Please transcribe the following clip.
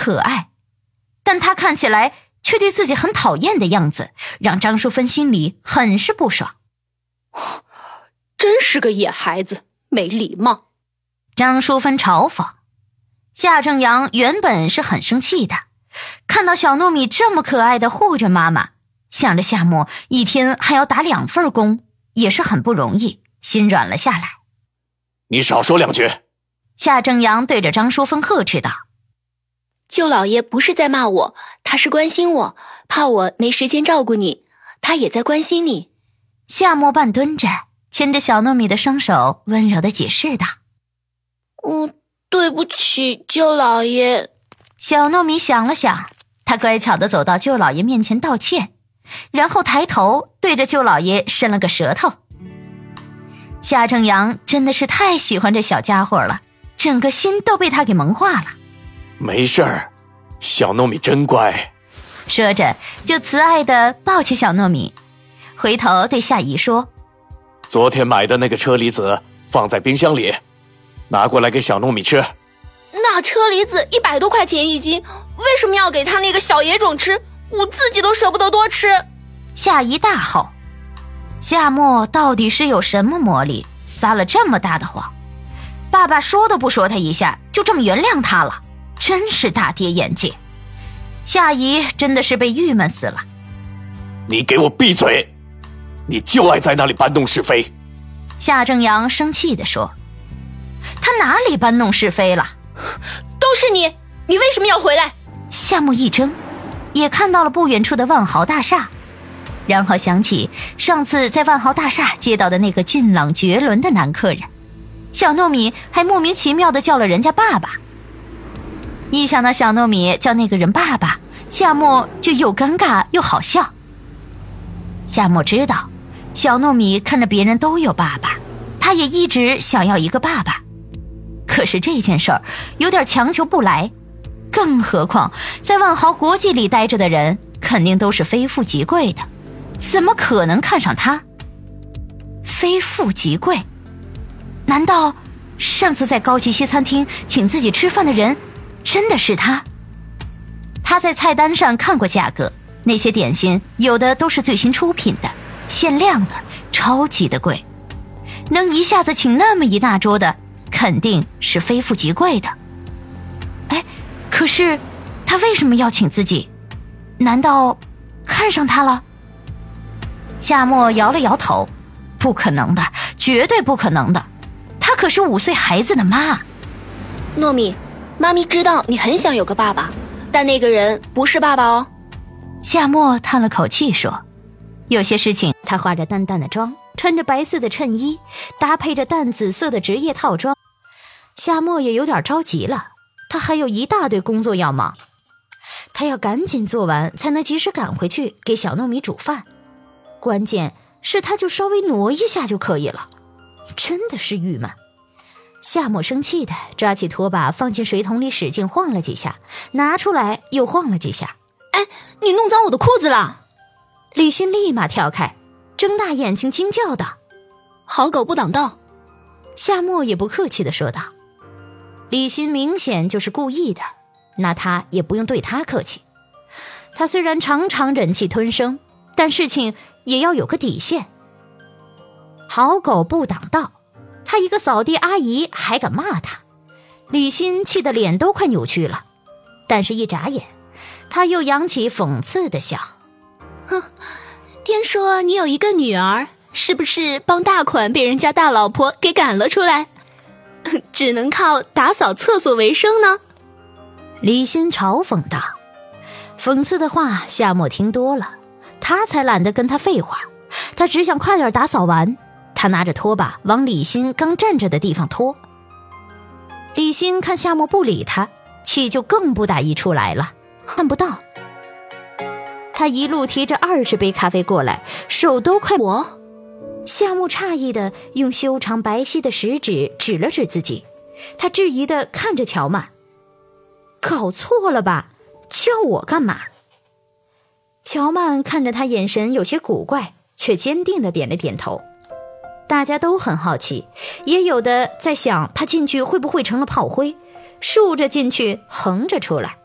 可爱，但他看起来却对自己很讨厌的样子，让张淑芬心里很是不爽。 真是个野孩子，没礼貌。 张淑芬嘲讽。夏正阳原本是很生气的，看到小糯米这么可爱的护着妈妈，想着夏沫一天还要打2份工，也是很不容易，心软了下来。 你少说2句。 夏正阳对着张淑芬呵斥道。 舅老爷不是在骂我，他是关心我，怕我没时间照顾你，他也在关心你。 夏沫半蹲着，牵着小糯米的双手，温柔地解释道。 对不起，舅老爷。 小糯米想了想，他乖巧地走到舅老爷面前道歉，然后抬头对着舅老爷伸了个舌头。夏正阳真的是太喜欢这小家伙了，整个心都被他给萌化了。 没事儿，小糯米真乖。 说着就慈爱地抱起小糯米，回头对夏姨说， 昨天买的那个车厘子放在冰箱里，拿过来给小糯米吃。 那车厘子100多块钱一斤，为什么要给他那个小野种吃？我自己都舍不得多吃。 夏姨大吼。夏沫到底是有什么魔力，撒了这么大的谎？爸爸说都不说他一下，就这么原谅他了，真是大跌眼镜。夏姨真的是被郁闷死了。 你给我闭嘴！你就爱在那里搬弄是非。 夏正阳生气地说。他哪里搬弄是非了？ 都是你，你为什么要回来？ 夏沫一怔，也看到了不远处的万豪大厦，然后想起上次在万豪大厦接到的那个俊朗绝伦的男客人，小糯米还莫名其妙地叫了人家爸爸。一想到小糯米叫那个人爸爸，夏沫就又尴尬又好笑。夏沫知道小糯米看着别人都有爸爸，他也一直想要一个爸爸，可是这件事儿有点强求不来，更何况在万豪国际里待着的人肯定都是非富即贵的，怎么可能看上他？非富即贵？难道上次在高级西餐厅请自己吃饭的人真的是他？他在菜单上看过价格，那些点心有的都是最新出品的，限量的，超级的贵，能一下子请那么一大桌的肯定是非富即贵的。可是他为什么要请自己？难道看上他了？夏沫摇了摇头，不可能的，绝对不可能的，他可是5岁孩子的妈。 糯米，妈咪知道你很想有个爸爸，但那个人不是爸爸哦。 夏沫叹了口气说，有些事情他化着淡淡的妆，穿着白色的衬衣，搭配着淡紫色的职业套装。夏沫也有点着急了，他还有一大堆工作要忙，他要赶紧做完才能及时赶回去给小糯米煮饭，关键是他就稍微挪一下就可以了，真的是郁闷。夏沫生气的抓起拖把放进水桶里使劲晃了几下，拿出来又晃了几下。 你弄脏我的裤子了！ 李欣立马跳开，睁大眼睛惊叫道： 好狗不挡道！ 夏沫也不客气地说道。李欣明显就是故意的，那他也不用对他客气。他虽然常常忍气吞声，但事情也要有个底线。好狗不挡道，他一个扫地阿姨还敢骂他，李欣气得脸都快扭曲了，但是一眨眼他又扬起讽刺的笑。 听说你有一个女儿，是不是帮大款被人家大老婆给赶了出来，只能靠打扫厕所为生呢？ 李欣嘲讽道。讽刺的话夏沫听多了，他才懒得跟他废话，他只想快点打扫完。他拿着拖把往李欣刚站着的地方拖。李欣看夏沫不理他，气就更不打一处来了，看不到。他一路提着20杯咖啡过来，手都快磨。夏沫诧异地用修长白皙的食指指了指自己，他质疑地看着乔曼，搞错了吧？叫我干嘛？乔曼看着他眼神有些古怪，却坚定地点了点头。大家都很好奇，也有的在想他进去会不会成了炮灰，竖着进去横着出来。